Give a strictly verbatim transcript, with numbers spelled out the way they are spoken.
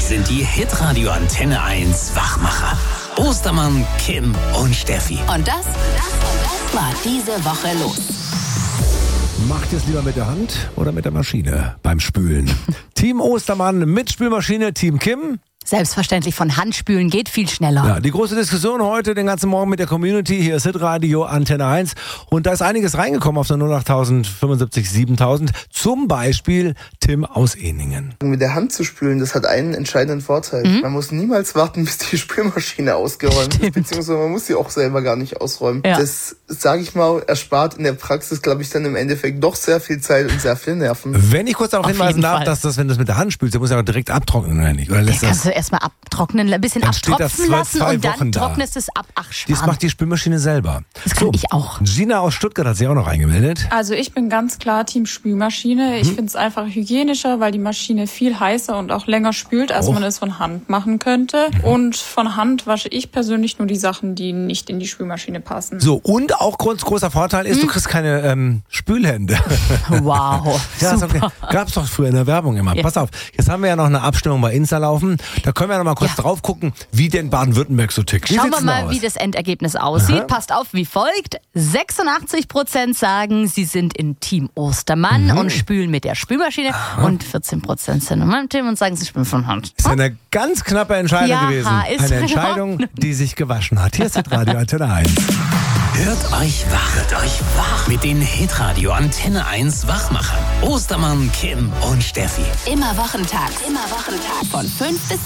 sind die Hitradio Antenne eins Wachmacher. Ostermann, Kim und Steffi. Und das, das war diese Woche los. Macht ihr es lieber mit der Hand oder mit der Maschine beim Spülen? Team Ostermann mit Spülmaschine, Team Kim. Selbstverständlich, von Hand spülen geht viel schneller. Ja, die große Diskussion heute, den ganzen Morgen mit der Community. Hier ist Hitradio Antenne eins. Und da ist einiges reingekommen auf der null acht fünfundsiebzig siebentausend. Zum Beispiel Tim aus Ehningen. Mit der Hand zu spülen, das hat einen entscheidenden Vorteil. Mhm. Man muss niemals warten, bis die Spülmaschine ausgeräumt Stimmt. ist, beziehungsweise man muss sie auch selber gar nicht ausräumen. Ja. Das, sage ich mal, erspart in der Praxis, glaube ich, dann im Endeffekt doch sehr viel Zeit und sehr viel Nerven. Wenn ich kurz darauf auf hinweisen darf, Fall. dass das, wenn du das mit der Hand spülst, dann muss ja auch direkt abtrocknen, oder nicht? Oder lässt das erstmal abtrocknen, ein bisschen dann abtropfen lassen zwei und dann Wochen trocknest es ab. Ach, Schmarrn. Das macht die Spülmaschine selber. Das kann so, ich auch. Gina aus Stuttgart hat sich auch noch eingemeldet. Also ich bin ganz klar Team Spülmaschine. Ich hm. finde es einfach hygienischer, weil die Maschine viel heißer und auch länger spült, als oh. man es von Hand machen könnte. Mhm. Und von Hand wasche ich persönlich nur die Sachen, die nicht in die Spülmaschine passen. So, und auch groß, großer Vorteil ist, hm. du kriegst keine ähm, Spülhände. Wow, ja, super. Okay. Gab's doch früher in der Werbung immer. Ja. Pass auf, jetzt haben wir ja noch eine Abstimmung bei Insta laufen. Da können wir ja noch mal kurz ja. drauf gucken, wie denn Baden-Württemberg so tickt. Wie Schauen wir mal, aus? wie das Endergebnis aussieht. Aha. Passt auf, wie folgt. sechsundachtzig Prozent sagen, sie sind in Team Ostermann mhm. und spülen mit der Spülmaschine. Aha. Und vierzehn Prozent sind in meinem Team und sagen, sie spülen von Hand. Ist eine ganz knappe Entscheidung ja, gewesen. Ist eine Entscheidung, die sich gewaschen hat. Hier ist Hitradio Antenne eins. Hört euch wach, hört euch wach mit den Hitradio Antenne eins Wachmachern. Ostermann, Kim und Steffi. Immer Wochentag, immer Wochentag von fünf bis